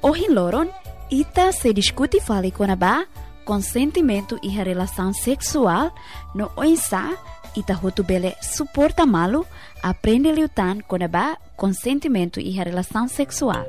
Hoje loron, ita se discute fale konaba consentimento e relação sexual no oinsa ita hotubele suporta malu aprende lutar konaba consentimento e relação sexual.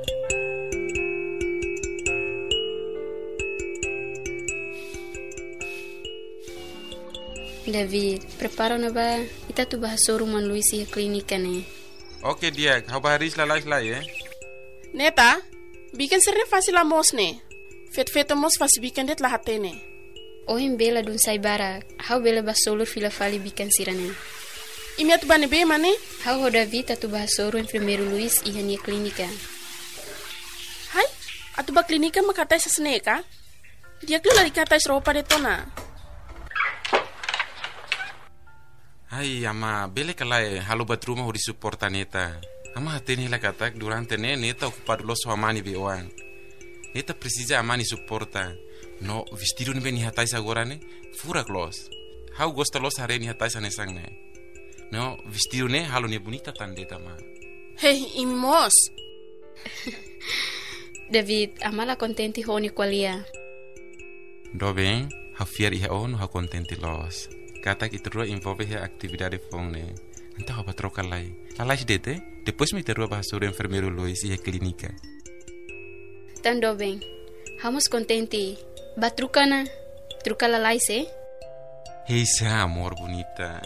David, prepara na ba? Ita tu bahasa rumah Luis ya klinika ne. Oke dia, hau baharis lalai Neta, bikin sering fasil amos ne. Fet amos fasi bikin det lahate ne. Oh yang bela dun sai barak, hau bela basolur fila fali bikin sirane. Imi atu bane be mane? Hau ho David atu bahasa ru enfermeiro Luis iya ni klinika. Hai, atu ba klinika makatai sasne ka? Dia klu lari katai seropa de tona. Hai ama bele kalai halu batruma ho disuporta neta. Ama hateni la katak durante neta ocupado lo so amani beoan. Neta precisa amani suporta. No vestido ni beni hatai agora ne fura clos. Hau gosta los hareni hatai sanesang ne. No vestido ne halu ne bonita tandeta ma. Hey, imimos. David, amala contenti honi qualia. Do bem, ha fiar iha on ha contenti los. Kata que terua envolve a atividade fonne. Então a troca lá. Lá dete, depois me terua bahasa sobre enfermeiro Luis e a clínica. Tando bem. Vamos contente. Batrucana. Truca lá se? Essa amor bonita.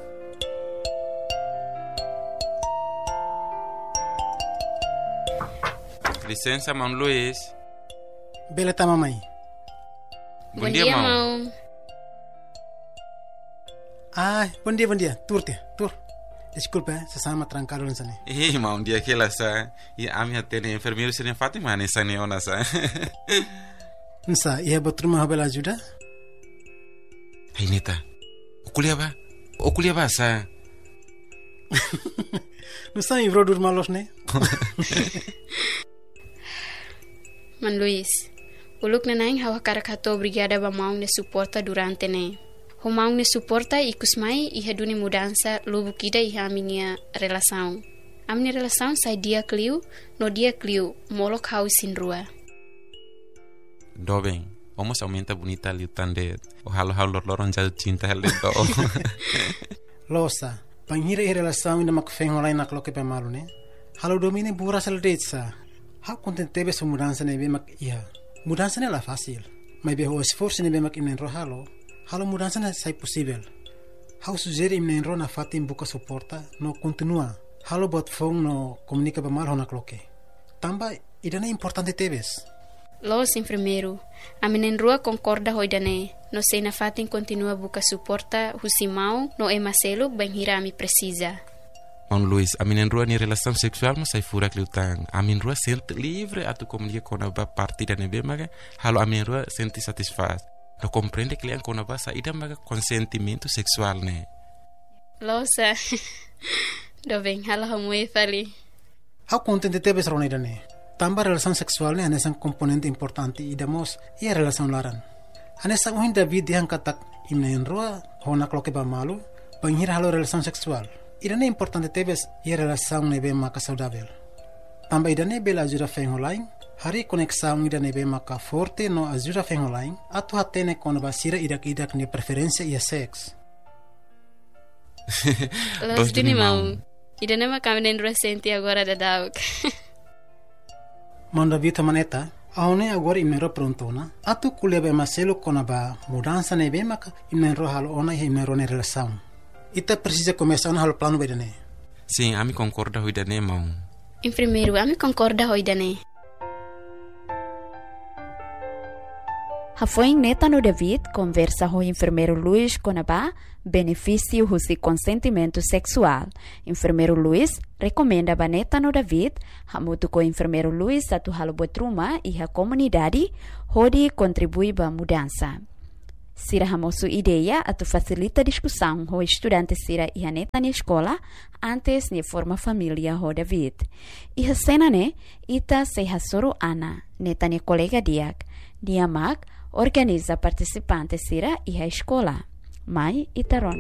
Licença, Mam Luis. Beleza, mamãe. Bom dia, Mam. Ah, bom dia. Tur. Desculpa, sesama trancado nessa né. Mam, dia que ela sa, e a minha tele enfermeiro seria Fátima nessa neona sa. Nessa, ia batruma habela ajuda? Hey neta, okulia ba sa. Não sabe bro dur malos né? Man Luis, uluk na naing hawa karakato brigada ba maung ne suporta durante ne. Ho maung ne suporta ikus mai iha duni mudança lubu kida iha aminia relação. Aminia relação sai dia kliu, no dia kliu, molok hau sin rua. Do bem, vamos aumenta bonita liu tande. O halo loron jal cinta helde do. Losa, panghira i relação ina makfeng olai nak loke pemalu ne. Halo domine bura saldetsa. Hau contentebe sa mudança ne be mak iha. Mudança ne la fácil. Mas be ho esforço ne be mak inen ro halo mudança ne sai possível. Hau sugere inen ro na fatim buka suporta no continua. Halo bot fong no comunica ba mal honak loke. Tamba idane importante tebes. Los enfermeiro, a menen rua concorda hoidane. No sei na fatin continua buka suporta husimau no emaselo banhira mi precisa. On Luis, a minen rua ni relação sexual mas sai fura cliutang. A min rua sente livre a tu comunica com a partida nebe maga. Halo a min rua sente satisfaz. No compreende que lian com a basa ida maga consentimento sexual ne. Losa. Do bem, halo hamui fali. Hau contente tebes ronidane. Tamba relação sexual ne anesan componente importante idamos ia relação laran. Anesan uhin David dihan katak imnen rua honak loke ba malu banhira halo relação sexual. Idane importante tebes ia relação nebe maka saudável. Tamba idane bela ajuda feng online, hari conexão idane be maka forte no ajuda feng online, atu hatene kono basira idak ne preferência ia sex. Los dini mau. Idane maka menen recente agora da dauk. Manda vita maneta, aone agora imnero prontona, atu kulia be maselo kona ba mudança nebe maka imnero halo ona e imnero ne relação. Ita precisa começar no plano bedane. Sim, a mi concorda hoidane mau. Enfermeiro, a mi concorda hoidane. Foi neta no David conversa com o enfermeiro Luis Conabá benefício do consentimento sexual. Enfermeiro Luis recomenda a neta no David hamutu com o enfermeiro Luis atu halo botruma e a comunidade onde contribui para a mudança. Sira hamosu ideia atu facilita discussão com estudantes sira e a neta na escola antes de forma família ho David. E a cena ne ita se hasoro Ana neta ne colega diak diamak organiza participantes sira e a escola. Mai itarona.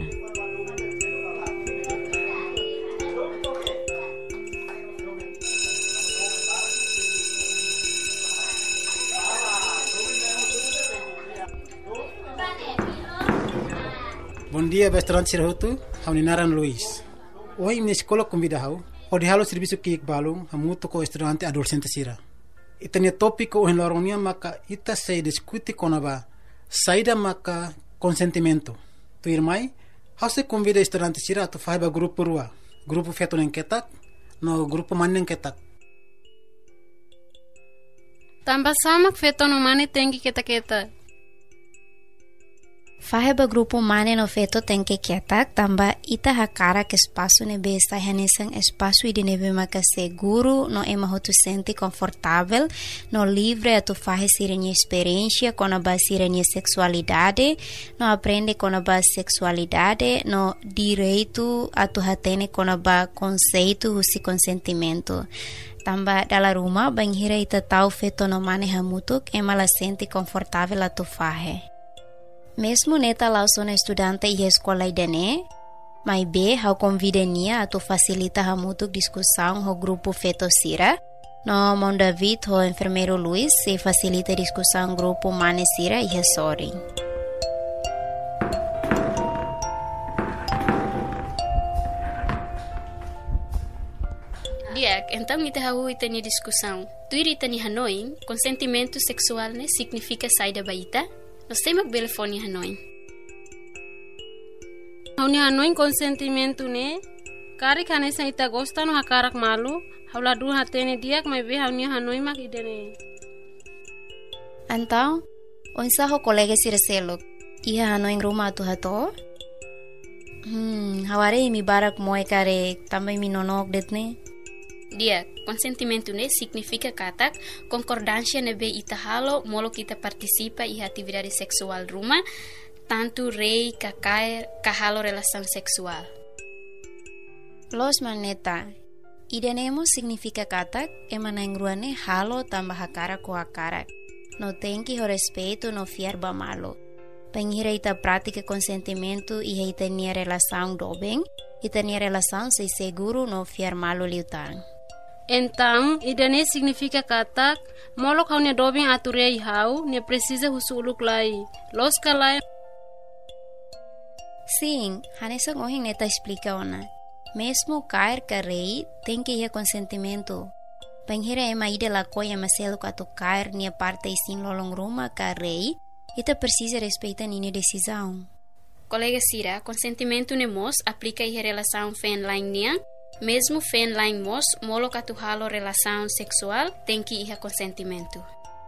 Bom dia, restaurante Sirahutu, Hauninaran Luis. Hoje na escola convida hau, o de halo serviço que balung, hamuto ko estudante adolescente sira. Itania tópico o enlaronia maka ita se discute konaba, saída maka consentimento. Tu irmai, hau se convida estudante sira tu faiba grupo rua, grupo feto neng ketak, no grupo man neng ketak. Tambah samak feto no mane tengi kita-kita. Faheba grupo mane no feto tem que ketak tamba ita hakara que espaço ne be está renesang espaço ide nebe maka seguro no ema hotu sente confortável no livre a tu fahe sirenia experiência com a base sirenia sexualidade no aprende com a base sexualidade no direito a tu hatene com a base conceito husi consentimento. Tamba dala rumah banghira ita tau feto no mane hamutuk ema la sente confortável a tu fahe. Mesmo neta lá sou estudante e escola idane, mas be hau convidenia a tu facilita hamutuk discussão ho grupo feto sira, no mon David ho enfermeiro Luis se facilita discussão grupo mane sira e sorry. Diak, então ita hau itani discussão. Tuiri itani Hanoi, consentimento sexual ne significa saída baita? Nós temos telefone Hanoi. Hanoi consentimento ne, kari kane sa ita gosta no hakarak malu, haula du hatene diak mai be Hanoi mak idene. Então, onsa ho colega sirselok, iha Hanoi rumah tu hato? Haware mi barak moe kare também mi nonok detne. Dia, consentimento ne significa katak concordância nebe ita halo molo kita participa e atividade sexual rumah, tanto rei kakair kahalo relação sexual. Los maneta, idenemo significa katak emanangruane halo tambah hakara ko hakara. No tenki ho respeito no fiar ba malo. Penghira ita prática consentimento e ita nia relação dobeng, ita nia relação se seguro no fiar malo liutang. Então, idane significa katak, molo kau ne dobing aturei hau, ne precisa husuluk lai. Los kalai. Sim, hanesa ngohing neta explica ona. Mesmo cair carei, tem que ir consentimento. Penghira ema ide la coia maselo kato cair nia parte isin lolong ruma carei, ita precisa respeitar nini decisão. Colega Sira, consentimento ne mos aplica em relação fen lain nia. Mesmo fen lain mos, molo katu halo relação sexual, tem que ir a consentimento.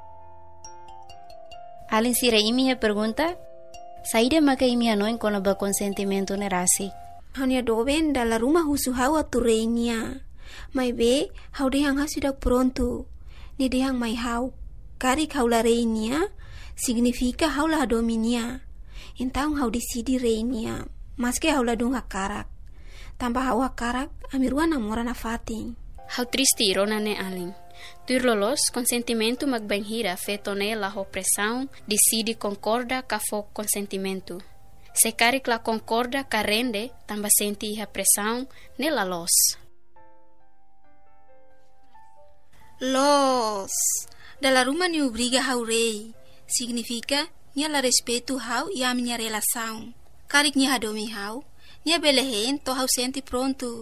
Alin Sira imi pergunta, saída maka imi Hanoi kono ba consentimento ne rasi. Hanya doben dala rumah husu hawa turenia. Mai be, hau dehang hasudak pronto. Ni dehang mai hau. Kari haula reinia, significa haula dominia. Então hau decidi reinia, mas que haula dung hakarak. Tambah hau hakarak, amiruan namora na fating. Hau triste irona ne alin. Tuir lolos, consentimento magbanhira fetone la opressão, decide concorda ka fo consentimento. Se carik la concorda ka rende, tamba senti a pressão ne la los. Los, dala rumah ni obriga hau rei, significa nia la respeito hau e a minha relação. Carik nia hadomi hau, nia belehen to hau senti pronto.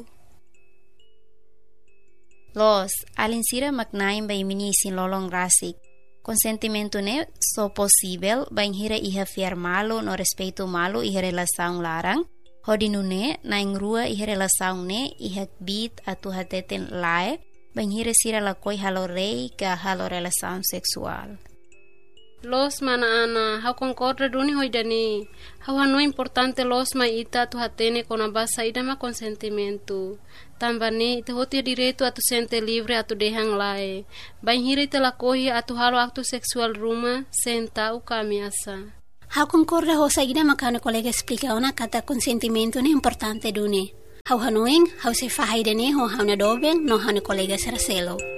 Los, alin sira maknaim ba imini isin lolong rasik. Consentimento ne so possível banhira iha fiar malo no respeito malo iha relação larang. Hodinune na ingrua iha relação ne iha bit atu hateten lae banhira sira la koi halo rei ka halo relação sexual. Los mana ana, hau concorda duni hoidani. Hau Hanoi importante los mai ita tu hatene con a basa ida ma consentimento. Tambane ita hoti direito atu sente livre atu dehang lae. Banhira ita la kohi atu halo aktu sexual rumah senta u kamiasa. Hau concorda ho saída makano colega explica ona kata consentimento ne importante duni. Hau Hanoi, hau se fahaidane ho hau na dobeng no hau na colega seraselo.